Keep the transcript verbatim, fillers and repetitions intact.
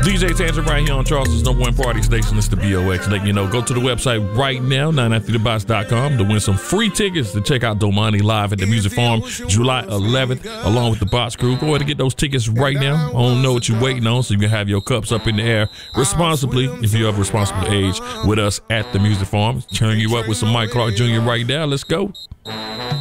D J Tangent right here on Charleston's number one party station. It's the B O X. Let you know, go to the website right now, nine nine three the box dot com, to win some free tickets to check out Domani live at the Music Farm July eleventh, along with the Box Crew. Go ahead and get those tickets right now. I don't know what you're waiting on, so you can have your cups up in the air responsibly, if you're of responsible age, with us at the Music Farm. Turn you up with some Mike Clark Junior right now. Let's go.